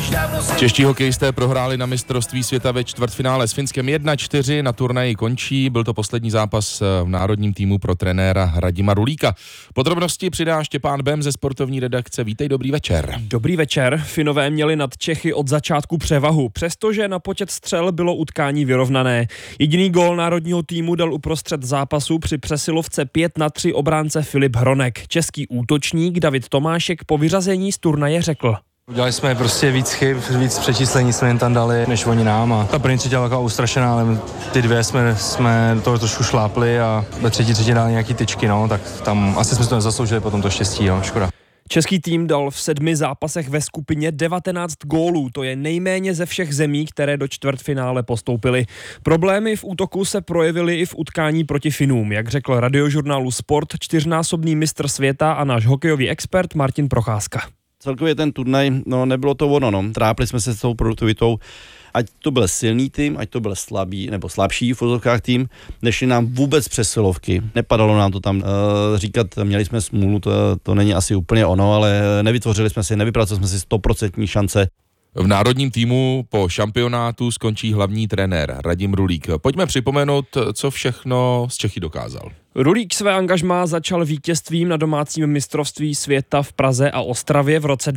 Čeští hokejisté prohráli na mistrovství světa ve čtvrtfinále s Finskem 1-4, na turnaji končí, byl to poslední zápas v národním týmu pro trenéra Radima Rulíka. Podrobnosti přidá Štěpán Bem ze sportovní redakce. Vítej, dobrý večer. Dobrý večer. Finové měli nad Čechy od začátku převahu, přestože na počet střel bylo utkání vyrovnané. Jediný gól národního týmu dal uprostřed zápasu při přesilovce 5-3 obránce Filip Hronek. Český útočník David Tomášek po vyřazení z turnaje řekl: Udělali jsme prostě víc chyb, víc přečíslení jsme jim tam dali, než oni nám. A ta první třetí byla taková ustrašená, ale ty dvě jsme do toho trošku šlápli a ve třetí dali nějaký tyčky, no, tak tam asi jsme to nezasloužili potom to štěstí, no, škoda. Český tým dal v 7 zápasech ve skupině 19 gólů, to je nejméně ze všech zemí, které do čtvrtfinále postoupily. Problémy v útoku se projevily i v utkání proti Finům, jak řekl radiožurnálu Sport čtyřnásobný mistr světa a náš hokejový expert Martin Procházka. Celkově ten turnaj, nebylo to ono, trápili jsme se s tou produktivitou, ať to byl silný tým, ať to byl slabý nebo slabší v úzovkách tým, nešli nám vůbec přesilovky, nepadalo nám to tam říkat, měli jsme smůlu, to není asi úplně ono, ale nevypracovali jsme si 100% šance. V národním týmu po šampionátu skončí hlavní trenér Radim Rulík. Pojďme připomenout, co všechno z Čechy dokázal. Rulík své angažmá začal vítězstvím na domácím mistrovství světa v Praze a Ostravě v roce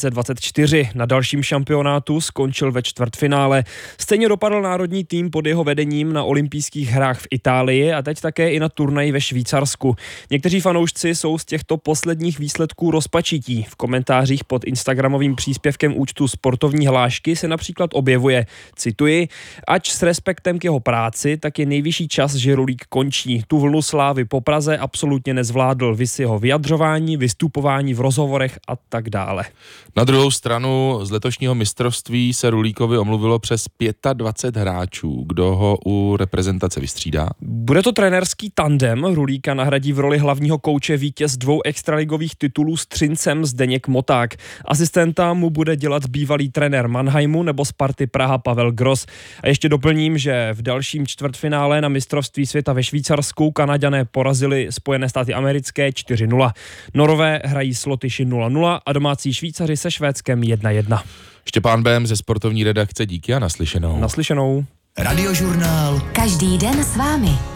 2024. Na dalším šampionátu skončil ve čtvrtfinále. Stejně dopadl národní tým pod jeho vedením na olympijských hrách v Itálii a teď také i na turnaji ve Švýcarsku. Někteří fanoušci jsou z těchto posledních výsledků rozpačití. V komentářích pod instagramovým příspěvkem účtu Sportovní hlášky se například objevuje, cituji: ač s respektem k jeho práci, tak je nejvyšší čas, že Rulík končí. Tu vlnu slávy po Praze absolutně nezvládl, viz jeho vyjadřování, vystupování v rozhovorech a tak dále. Na druhou stranu z letošního mistrovství se Rulíkovi omluvilo přes 25 hráčů. Kdo ho u reprezentace vystřídá? Bude to trenérský tandem. Rulíka nahradí v roli hlavního kouče vítěz 2 extraligových titulů s Třincem Zdeněk Moták. Asistenta mu bude dělat bývalý trenér Mannheimu nebo Sparty Praha Pavel Gross. A ještě doplním, že v dalším čtvrtfinále na mistrovství světa ve Švýcarsku Kanaďané porazili Spojené státy americké 4-0. Norové hrají s Lotyši 0-0 a domácí Švýcaři se Švédskem 1-1. Štěpán Bém ze sportovní redakce, díky a naslyšenou. Naslyšenou. Radiožurnál. Každý den s vámi.